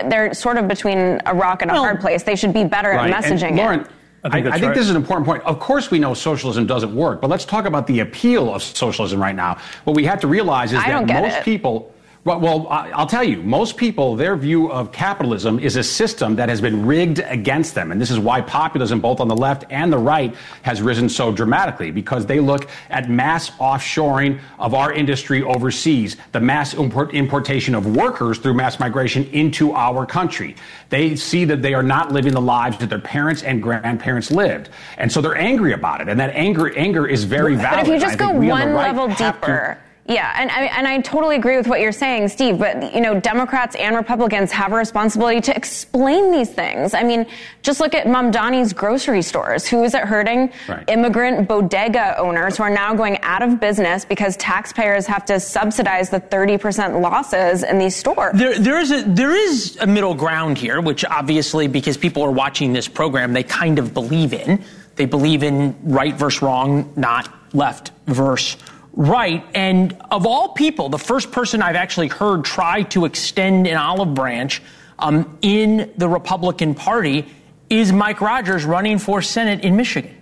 they're sort of between a rock and a hard place. They should be better at messaging and Lauren, it. I think this is an important point. Of course we know socialism doesn't work, but let's talk about the appeal of socialism right now. What we have to realize is that most people... Well, I'll tell you, most people, their view of capitalism is a system that has been rigged against them. And this is why populism, both on the left and the right, has risen so dramatically, because they look at mass offshoring of our industry overseas, the mass importation of workers through mass migration into our country. They see that they are not living the lives that their parents and grandparents lived. And so they're angry about it. And that anger is very valid. But if you just go one level deeper... Yeah, and I totally agree with what you're saying, Steve, but, you know, Democrats and Republicans have a responsibility to explain these things. I mean, just look at Mamdani's grocery stores. Who is it hurting? Right. Immigrant bodega owners who are now going out of business because taxpayers have to subsidize the 30% losses in these stores. There is a middle ground here, which obviously, because people are watching this program, they kind of believe in. They believe in right versus wrong, not left versus right. And of all people, the first person I've actually heard try to extend an olive branch in the Republican Party is Mike Rogers, running for Senate in Michigan.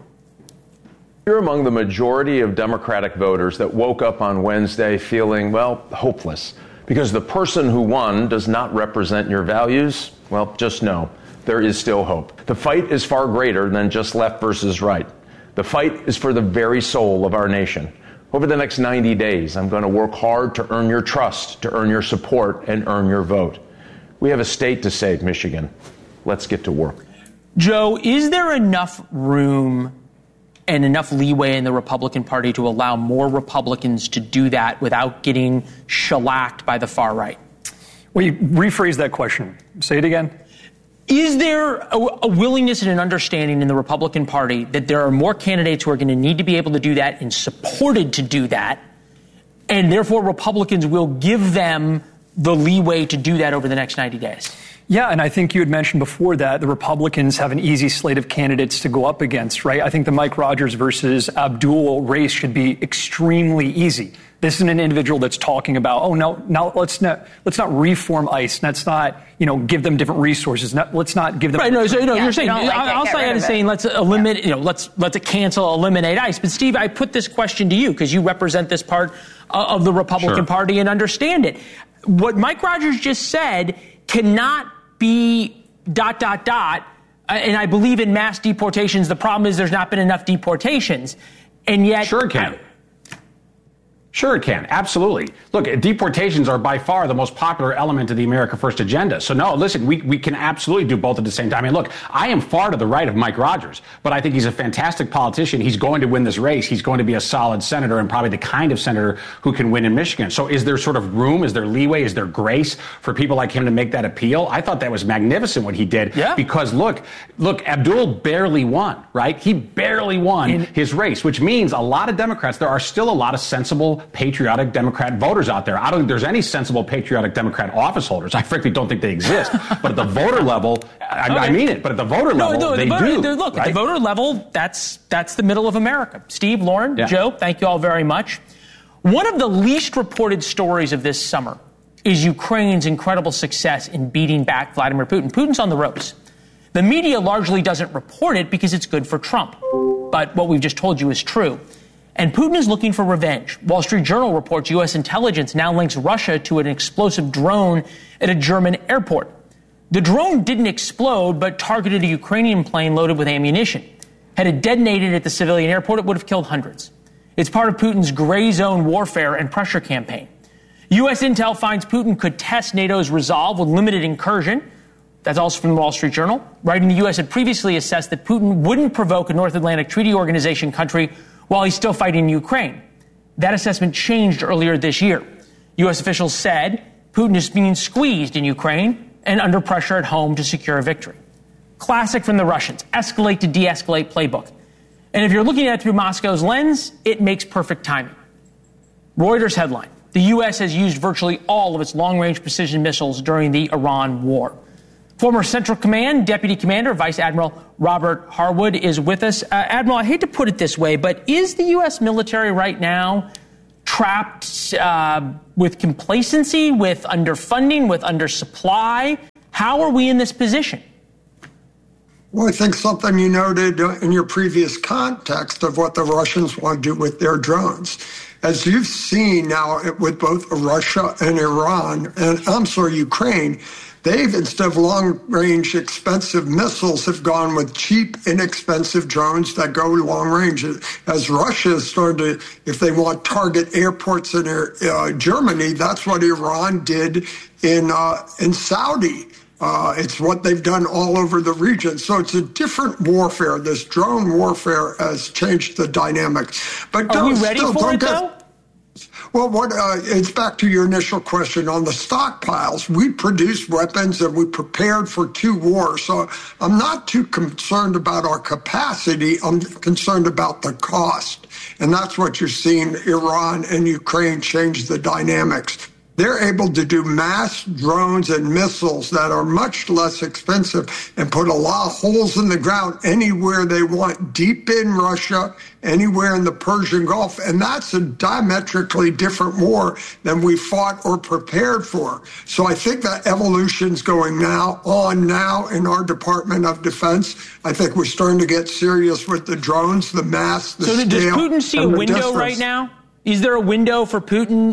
You're among the majority of Democratic voters that woke up on Wednesday feeling, well, hopeless. Because the person who won does not represent your values. Well, just know there is still hope. The fight is far greater than just left versus right. The fight is for the very soul of our nation. Over the next 90 days, I'm going to work hard to earn your trust, to earn your support, and earn your vote. We have a state to save, Michigan. Let's get to work. Joe, is there enough room and enough leeway in the Republican Party to allow more Republicans to do that without getting shellacked by the far right? Well, you rephrase that question. Say it again. Is there a willingness and an understanding in the Republican Party that there are more candidates who are going to need to be able to do that and supported to do that, and therefore Republicans will give them the leeway to do that over the next 90 days? Yeah, and I think you had mentioned before that the Republicans have an easy slate of candidates to go up against, right? I think the Mike Rogers versus Abdul race should be extremely easy. This isn't an individual that's talking about, let's not reform ICE. Let's not, give them different resources. Let's not give them. Right. You're saying, outside of saying, let's eliminate, let's eliminate ICE. But Steve, I put this question to you because you represent this part of the Republican Party and understand it. What Mike Rogers just said cannot be ... And I believe in mass deportations. The problem is there's not been enough deportations. And yet. Sure it can. Sure it can. Absolutely. Look, deportations are by far the most popular element of the America First agenda. So no, listen, we can absolutely do both at the same time. I mean, look, I am far to the right of Mike Rogers, but I think he's a fantastic politician. He's going to win this race. He's going to be a solid senator and probably the kind of senator who can win in Michigan. So is there sort of room? Is there leeway? Is there grace for people like him to make that appeal? I thought that was magnificent what he did. Yeah. Because look, Abdul barely won, right? He barely won his race, which means a lot of Democrats, there are still a lot of sensible patriotic Democrat voters out there. I don't think there's any sensible patriotic Democrat office holders. I frankly don't think they exist. But at the voter level, I mean it, but at the voter level, they do. Look, right? At the voter level, that's the middle of America. Steve, Lauren, Joe, thank you all very much. One of the least reported stories of this summer is Ukraine's incredible success in beating back Vladimir Putin. Putin's on the ropes. The media largely doesn't report it because it's good for Trump. But what we've just told you is true. And Putin is looking for revenge. Wall Street Journal reports U.S. intelligence now links Russia to an explosive drone at a German airport. The drone didn't explode, but targeted a Ukrainian plane loaded with ammunition. Had it detonated at the civilian airport, it would have killed hundreds. It's part of Putin's gray zone warfare and pressure campaign. U.S. intel finds Putin could test NATO's resolve with limited incursion. That's also from the Wall Street Journal. Writing the U.S. had previously assessed that Putin wouldn't provoke a North Atlantic Treaty Organization country while he's still fighting Ukraine. That assessment changed earlier this year. U.S. officials said Putin is being squeezed in Ukraine and under pressure at home to secure a victory. Classic from the Russians, escalate to de-escalate playbook. And if you're looking at it through Moscow's lens, it makes perfect timing. Reuters headline, the U.S. has used virtually all of its long-range precision missiles during the Iran war. Former Central Command Deputy Commander Vice Admiral Robert Harwood is with us. Admiral, I hate to put it this way, but is the U.S. military right now trapped with complacency, with underfunding, with undersupply? How are we in this position? Well, I think something you noted in your previous context of what the Russians want to do with their drones. As you've seen now with both Russia and Iran, and Ukraine, they've, instead of long-range expensive missiles, have gone with cheap, inexpensive drones that go long-range. As Russia is starting to, if they want target airports in Germany, that's what Iran did in Saudi. It's what they've done all over the region. So it's a different warfare. This drone warfare has changed the dynamics. But are we ready for it, though? Well, it's back to your initial question on the stockpiles. We produced weapons and we prepared for 2 wars. So I'm not too concerned about our capacity. I'm concerned about the cost. And that's what you're seeing Iran and Ukraine change the dynamics. They're able to do mass drones and missiles that are much less expensive and put a lot of holes in the ground anywhere they want, deep in Russia, anywhere in the Persian Gulf. And that's a diametrically different war than we fought or prepared for. So I think that evolution's going now in our Department of Defense. I think we're starting to get serious with the drones, the mass, the scale. So does Putin see a window right now? Is there a window for Putin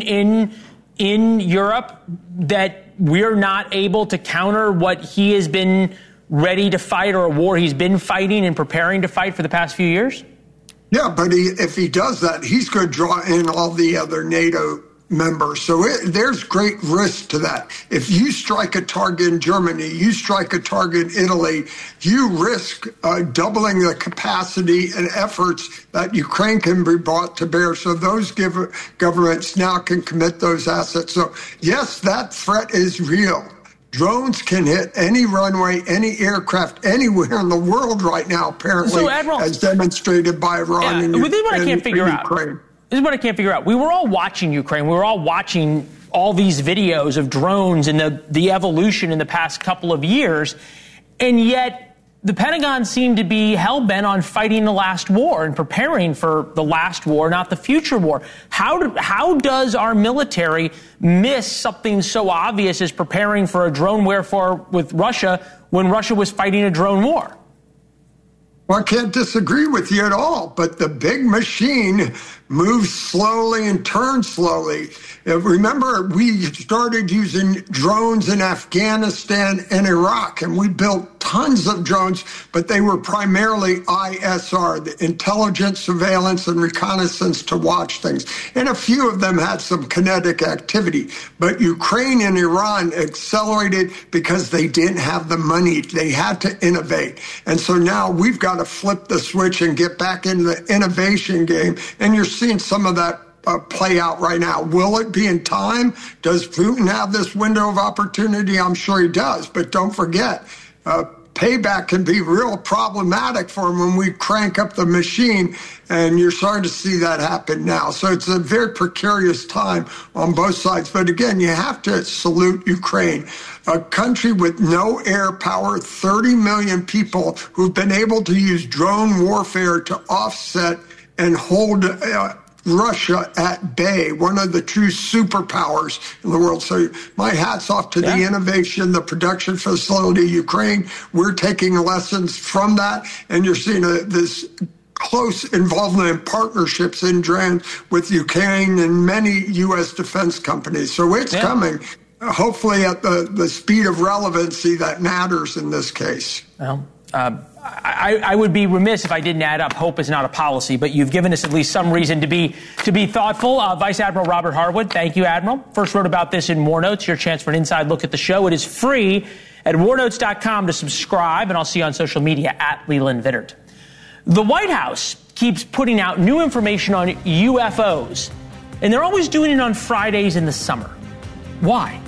in Europe that we're not able to counter what he has been ready to fight, or a war he's been fighting and preparing to fight for the past few years? Yeah, but if he does that, he's going to draw in all the other NATO members. So there's great risk to that. If you strike a target in Germany, you strike a target in Italy, you risk doubling the capacity and efforts that Ukraine can be brought to bear. So those governments now can commit those assets. So yes, that threat is real. Drones can hit any runway, any aircraft, anywhere in the world right now, apparently, so, Admiral, as demonstrated by Iran and Ukraine. This is what I can't figure out. We were all watching Ukraine. We were all watching all these videos of drones and the evolution in the past couple of years. And yet the Pentagon seemed to be hell-bent on fighting the last war and preparing for the last war, not the future war. How does our military miss something so obvious as preparing for a drone warfare with Russia when Russia was fighting a drone war? Well, I can't disagree with you at all, but the big machine moves slowly and turns slowly. Remember, we started using drones in Afghanistan and Iraq, and we built tons of drones, but they were primarily ISR, the intelligence, surveillance, and reconnaissance to watch things. And a few of them had some kinetic activity. But Ukraine and Iran accelerated because they didn't have the money. They had to innovate. And so now we've got to flip the switch and get back into the innovation game. And you're seeing some of that play out right now. Will it be in time? Does Putin have this window of opportunity? I'm sure he does. But don't forget, payback can be real problematic for him when we crank up the machine, and you're starting to see that happen now. So it's a very precarious time on both sides. But again, you have to salute Ukraine, a country with no air power, 30 million people who've been able to use drone warfare to offset and hold Russia at bay, one of the true superpowers in the world. So my hat's off to the innovation, the production facility, Ukraine. We're taking lessons from that, and you're seeing this close involvement in partnerships in drones with Ukraine and many U.S. defense companies. So it's coming, hopefully at the speed of relevancy that matters in this case. Well, I would be remiss if I didn't add up. Hope is not a policy, but you've given us at least some reason to be thoughtful. Vice Admiral Robert Harwood, thank you, Admiral. First wrote about this in War Notes, your chance for an inside look at the show. It is free at warnotes.com to subscribe, and I'll see you on social media at Leland Vittert. The White House keeps putting out new information on UFOs, and they're always doing it on Fridays in the summer. Why?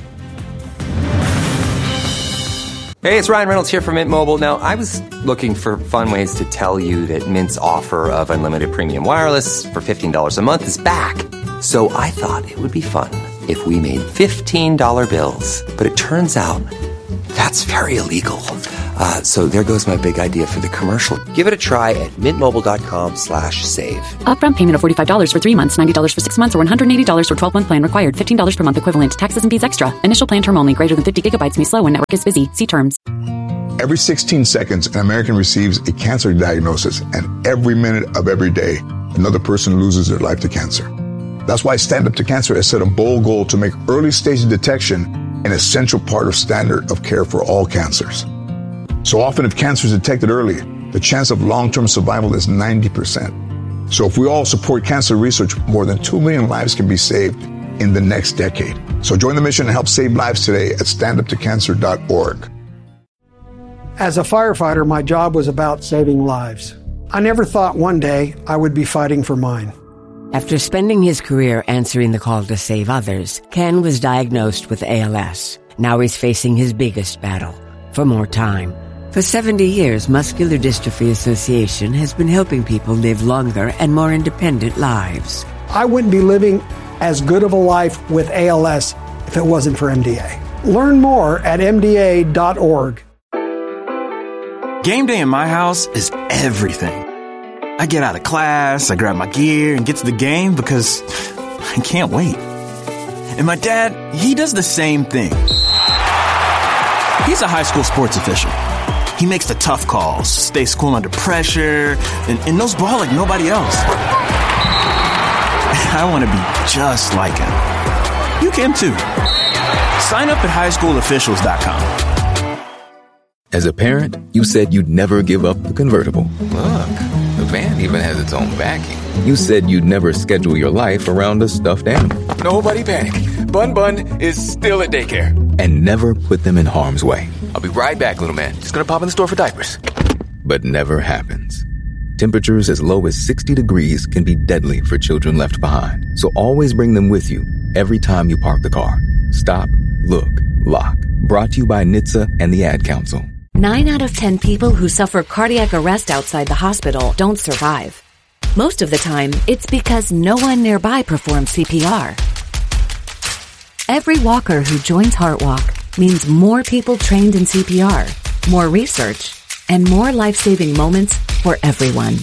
Hey, it's Ryan Reynolds here from Mint Mobile. Now, I was looking for fun ways to tell you that Mint's offer of unlimited premium wireless for $15 a month is back. So I thought it would be fun if we made $15 bills. But it turns out that's very illegal. So there goes my big idea for the commercial. Give it a try at mintmobile.com/save. Upfront payment of $45 for 3 months, $90 for 6 months, or $180 for 12-month plan required. $15 per month equivalent. Taxes and fees extra. Initial plan term only. Greater than 50 gigabytes may slow when network is busy. See terms. Every 16 seconds, an American receives a cancer diagnosis, and every minute of every day, another person loses their life to cancer. That's why Stand Up to Cancer has set a bold goal to make early stage detection an essential part of standard of care for all cancers. So often, if cancer is detected early, the chance of long-term survival is 90%. So if we all support cancer research, more than 2 million lives can be saved in the next decade. So join the mission and help save lives today at standuptocancer.org. As a firefighter, my job was about saving lives. I never thought one day I would be fighting for mine. After spending his career answering the call to save others, Ken was diagnosed with ALS. Now he's facing his biggest battle, for more time. For 70 years, Muscular Dystrophy Association has been helping people live longer and more independent lives. I wouldn't be living as good of a life with ALS if it wasn't for MDA. Learn more at MDA.org. Game day in my house is everything. I get out of class, I grab my gear, and get to the game because I can't wait. And my dad, he does the same thing. He's a high school sports official. He makes the tough calls, stays cool under pressure, and knows ball like nobody else. I want to be just like him. You can too. Sign up at highschoolofficials.com. As a parent, you said you'd never give up the convertible. Look, the van even has its own backing. You said you'd never schedule your life around a stuffed animal. Nobody panic. Bun Bun is still at daycare. And never put them in harm's way. I'll be right back, little man. Just gonna pop in the store for diapers. But never happens. Temperatures as low as 60 degrees can be deadly for children left behind. So always bring them with you every time you park the car. Stop, look, lock. Brought to you by NHTSA and the Ad Council. 9 out of 10 people who suffer cardiac arrest outside the hospital don't survive. Most of the time, it's because no one nearby performs CPR. Every walker who joins HeartWalk means more people trained in CPR, more research, and more life-saving moments for everyone.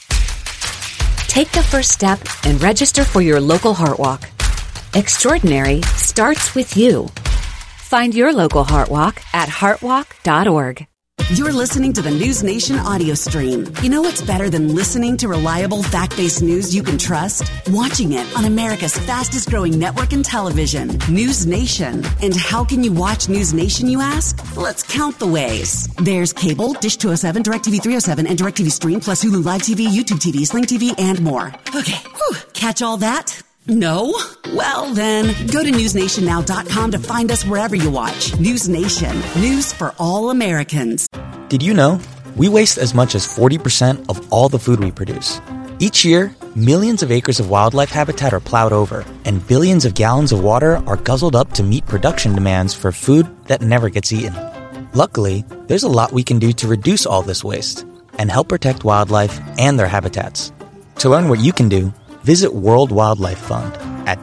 Take the first step and register for your local HeartWalk. Extraordinary starts with you. Find your local HeartWalk at heartwalk.org. You're listening to the News Nation audio stream. You know what's better than listening to reliable, fact-based news you can trust? Watching it on America's fastest-growing network in television, News Nation. And how can you watch News Nation, you ask? Let's count the ways. There's cable, Dish 207, DirecTV 307, and DirecTV Stream, plus Hulu Live TV, YouTube TV, Sling TV, and more. Okay, catch all that? No? Well then, go to newsnationnow.com to find us wherever you watch. News Nation. News for all Americans. Did you know? We waste as much as 40% of all the food we produce. Each year, millions of acres of wildlife habitat are plowed over, and billions of gallons of water are guzzled up to meet production demands for food that never gets eaten. Luckily, there's a lot we can do to reduce all this waste and help protect wildlife and their habitats. To learn what you can do, visit World Wildlife Fund at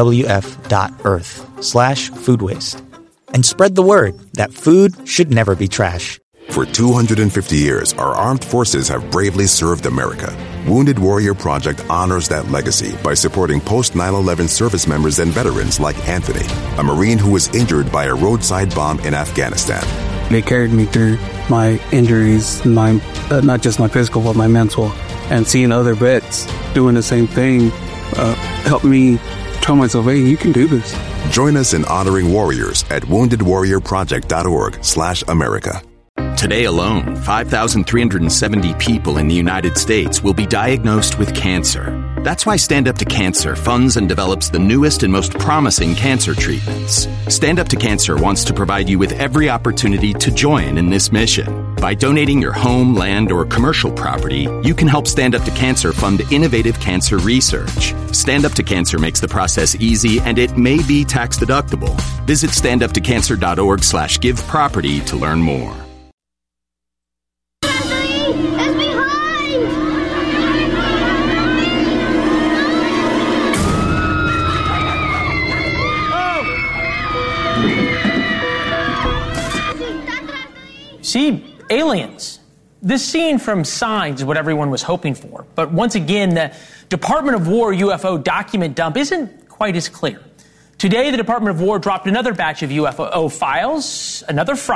wwf.earth/food waste and spread the word that food should never be trash. For 250 years, our armed forces have bravely served America. Wounded Warrior Project honors that legacy by supporting post-9/11 service members and veterans like Anthony, a Marine who was injured by a roadside bomb in Afghanistan. They carried me through my injuries, not just my physical, but my mental. And seeing other vets doing the same thing helped me tell myself, hey, you can do this. Join us in honoring warriors at woundedwarriorproject.org/America. Today alone, 5,370 people in the United States will be diagnosed with cancer. That's why Stand Up to Cancer funds and develops the newest and most promising cancer treatments. Stand Up to Cancer wants to provide you with every opportunity to join in this mission. By donating your home, land, or commercial property, you can help Stand Up to Cancer fund innovative cancer research. Stand Up to Cancer makes the process easy, and it may be tax deductible. Visit standuptocancer.org/giveproperty to learn more. See, aliens. This scene from Signs is what everyone was hoping for. But once again, the Department of War UFO document dump isn't quite as clear. Today, the Department of War dropped another batch of UFO files, another Friday.